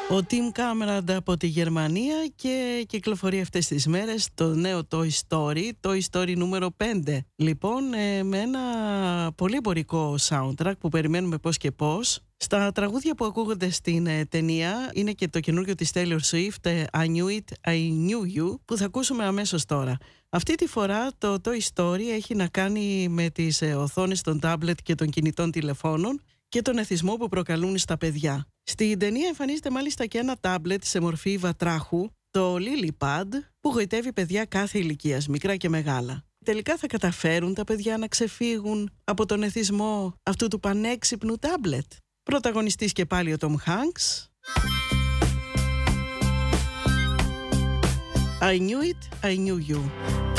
Ο Tim Cameron από τη Γερμανία και κυκλοφορεί αυτές τις μέρες το νέο Toy Story νούμερο 5. Λοιπόν, με ένα πολύ εμπορικό soundtrack που περιμένουμε πώς και πώς. Στα τραγούδια που ακούγονται στην ταινία είναι και το καινούργιο της Taylor Swift, I Knew You, που θα ακούσουμε αμέσως τώρα. Αυτή τη φορά το Toy Story έχει να κάνει με τις οθόνες των τάμπλετ και των κινητών τηλεφώνων και τον εθισμό που προκαλούν στα παιδιά. Στην ταινία εμφανίζεται μάλιστα και ένα τάμπλετ σε μορφή βατράχου, το LilyPad, που γοητεύει παιδιά κάθε ηλικίας, μικρά και μεγάλα. Τελικά θα καταφέρουν τα παιδιά να ξεφύγουν από τον εθισμό αυτού του πανέξυπνου τάμπλετ? Πρωταγωνιστής και πάλι ο Tom Hanks. I knew it, I knew you.